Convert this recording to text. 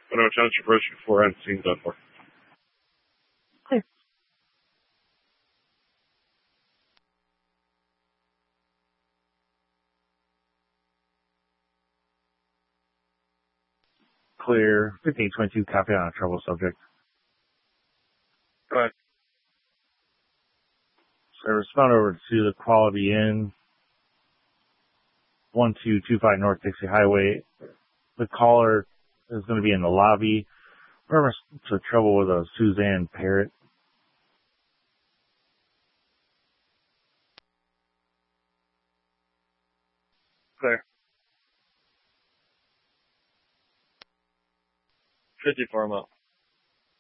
Monroe Township Rescue 4 and scene done for. Clear. Clear. 1522, copy on a trouble subject. Go ahead. So respond over to the Quality Inn, 1225 North Dixie Highway. The caller is going to be in the lobby. Remember to trouble with a Suzanne Parrott. Clear. 54 mile.